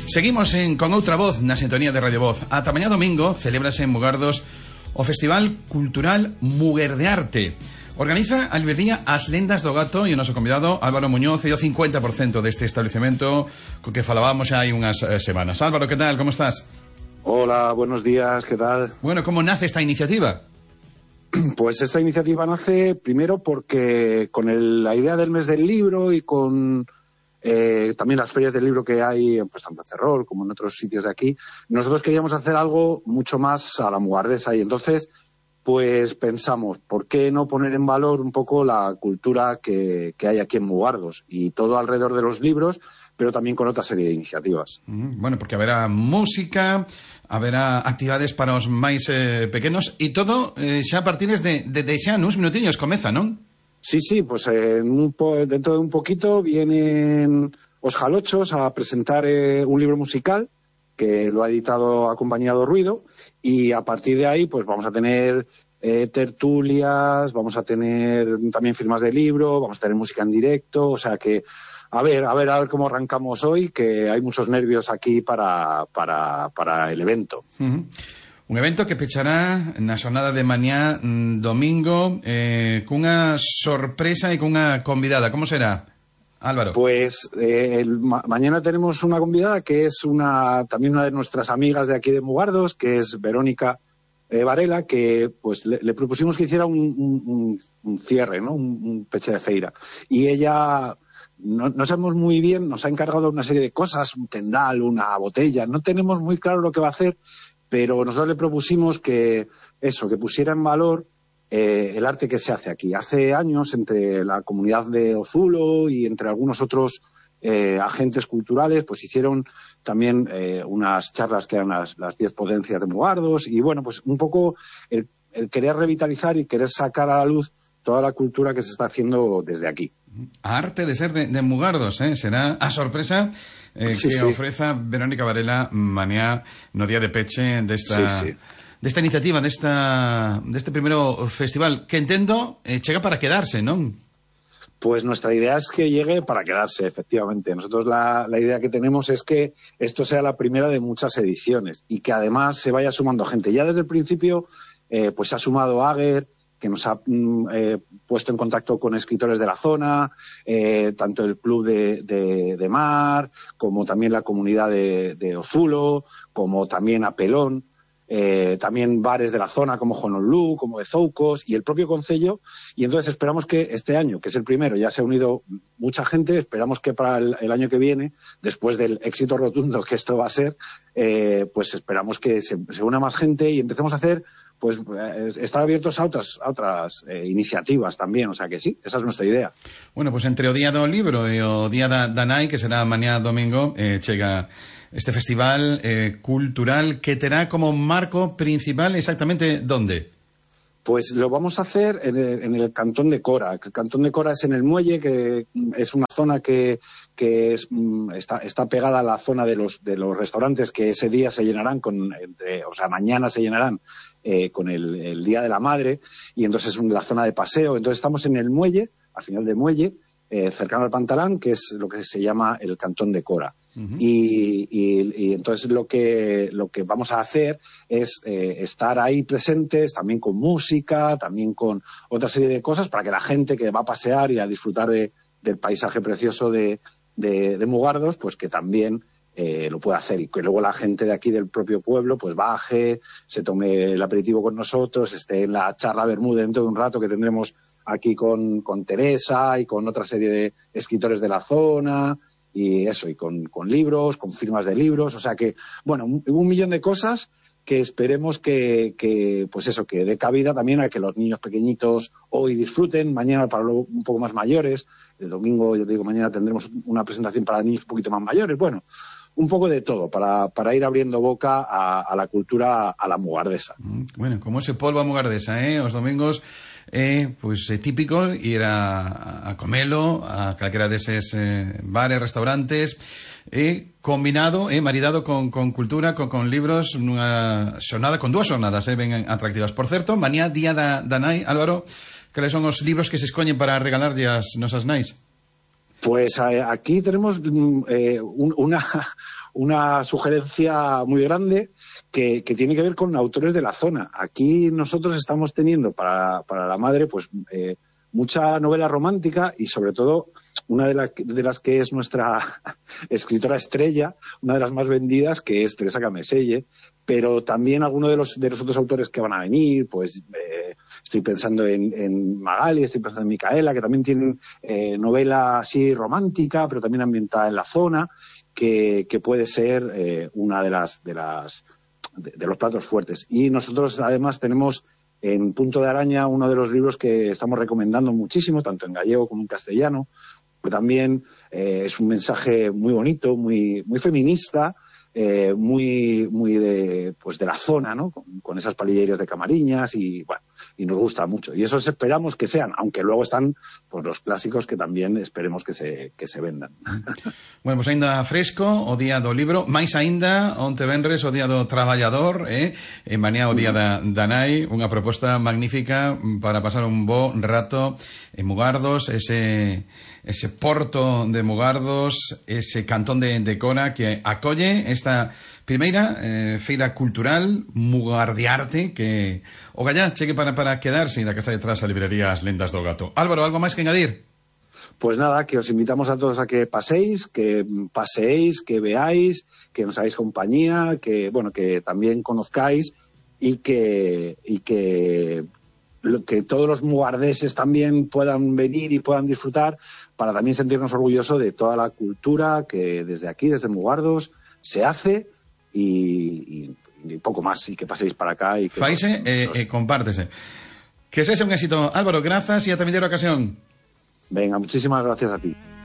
Seguimos con outra voz na sintonía de Radio Voz. Ata mañá domingo celébrase en Mugardos o Festival Cultural Muguer de Arte. Organiza a librería As Lendas do Gato e o noso convidado Álvaro Muñoz e o 50% deste establecemento co que falábamos xa hai unhas semanas. Álvaro, que tal? Como estás? Hola, buenos días, ¿qué tal? Bueno, ¿cómo nace esta iniciativa? Pues esta iniciativa nace primero porque con la idea del mes del libro y con también las ferias del libro que hay, pues tanto en Ferrol como en otros sitios de aquí, nosotros queríamos hacer algo mucho más a la mugardesa y entonces pues pensamos, ¿por qué no poner en valor un poco la cultura que hay aquí en Mugardos? Y todo alrededor de los libros, pero también con otra serie de iniciativas. Bueno, porque haberá música, haberá actividades para os máis pequenos e todo xa a partir de xa nuns minutiños comeza, non? Sí, pues dentro de un poquito vienen Os Jalochos a presentar un libro musical que lo ha editado Acompañado Ruido y a partir de ahí pues vamos a tener tertulias, vamos a tener también firmas de libro, vamos a tener música en directo, o sea que a ver cómo arrancamos hoy, que hay muchos nervios aquí para el evento. Uh-huh. Un evento que pechará na xornada de mañá domingo cunha sorpresa e cunha convidada. Como será, Álvaro? Pues mañana tenemos una convidada que es también una de nuestras amigas de aquí de Mugardos, que es Verónica Varela, que pues le propusimos que hiciera un cierre, ¿no? Un peche de feira. Y ella, no sabemos muy bien, nos ha encargado una serie de cosas, un tendal, una botella, no tenemos muy claro lo que va a hacer, pero nosotros le propusimos que pusiera en valor el arte que se hace aquí. Hace años, entre la comunidad de Ozulo y entre algunos otros agentes culturales, pues hicieron también unas charlas que eran las 10 potencias de Mugardos y bueno, pues un poco el querer revitalizar y querer sacar a la luz toda la cultura que se está haciendo desde aquí. Arte de ser de Mugardos, será a sorpresa que ofreza Verónica Varela mañá no día de peche desta iniciativa, deste primeiro festival, que entendo chega para quedarse, non? Pues nuestra idea es que llegue para quedarse, efectivamente. Nosotros la idea que tenemos es que esto sea la primera de muchas ediciones y que además se vaya sumando gente. Ya desde el principio pues se ha sumado Ager, que nos ha puesto en contacto con escritores de la zona, tanto el Club de Mar, como también la comunidad de Ozulo, como también Apelón, también bares de la zona como Honolulu, como de Zoucos y el propio concello. Y entonces esperamos que este año, que es el primero, ya se ha unido mucha gente, esperamos que para el año que viene, después del éxito rotundo que esto va a ser, pues esperamos que se una más gente y empecemos a hacer pues estar abiertos a otras iniciativas también, o sea que sí, esa es nuestra idea. Bueno, pues entre o Día do Libro e o Día da Nai, que será mañá domingo, chega este festival cultural que terá como marco principal exactamente ¿dónde? Pues lo vamos a hacer en el Cantón de Cora. El Cantón de Cora es en el Muelle, que es una zona que está pegada a la zona de los restaurantes que ese día se llenarán mañana se llenarán con el Día de la Madre, y entonces es la zona de paseo. Entonces estamos en el Muelle, al final del Muelle, cercano al Pantalán, que es lo que se llama el Cantón de Cora. Uh-huh. Y entonces lo que vamos a hacer es estar ahí presentes, también con música, también con otra serie de cosas, para que la gente que va a pasear y a disfrutar del paisaje precioso de Mugardos, pues que también lo pueda hacer, y que luego la gente de aquí del propio pueblo pues baje, se tome el aperitivo con nosotros, esté en la charla Bermuda dentro de un rato que tendremos aquí con Teresa y con otra serie de escritores de la zona, y eso, y con libros, con firmas de libros, o sea que, bueno, un millón de cosas que esperemos que dé cabida también a que los niños pequeñitos hoy disfruten, mañana para los un poco más mayores, el domingo, yo digo, mañana tendremos una presentación para niños un poquito más mayores, bueno, un poco de todo, para ir abriendo boca a la cultura, a la mugardesa. Bueno, como ese polvo a mugardesa, os domingos pues típico ir a comelo a calquera deses bares, restaurantes, combinado, maridado con cultura, con libros, nunha xornada, con dúas xornadas ben atractivas. Por certo, mañá día da nai, Álvaro, cales son os libros que se escoñen para regalarlle as nosas nais? Pues aquí tenemos una sugerencia muy grande que tiene que ver con autores de la zona. Aquí nosotros estamos teniendo para la madre pues mucha novela romántica y sobre todo una de las que es nuestra escritora estrella, una de las más vendidas, que es Teresa Cameselle, pero también algunos de los otros autores que van a venir, pues estoy pensando en Magali, estoy pensando en Micaela, que también tienen novela así romántica, pero también ambientada en la zona, que puede ser una de los platos fuertes. Y nosotros además tenemos en Punto de Araña uno de los libros que estamos recomendando muchísimo, tanto en gallego como en castellano, que también es un mensaje muy bonito, muy feminista, muy de la zona, ¿no? Con esas palillerías de Camariñas y bueno, y nos gusta mucho. Y esos esperamos que sean, aunque luego están pues los clásicos que también esperemos que se vendan. Bueno, pues ainda fresco o día do libro, máis ainda onte venres o día do traballador, e mañá o día da nai, unha proposta magnífica para pasar un bo rato en Mugardos, ese porto de Mugardos, ese cantón de Cora que acolle esta primeira feira cultural Mugardiarte que o gallá cheque para quedarse da que está detrás a librería As Lendas do Gato. Álvaro, algo máis que engadir? Pues nada, que os invitamos a todos a que paséis, que paseéis, que veáis, que nos hagáis compañía, que bueno, que también conozcáis y que todos los mugardeses también puedan venir y puedan disfrutar para también sentirnos orgullosos de toda la cultura que desde aquí, desde Mugardos, se hace y poco más, y que paséis para acá y que faise compártese. Que ese sea un éxito. Álvaro, grazas y ata vindeira ocasión. Venga, muchísimas gracias a ti.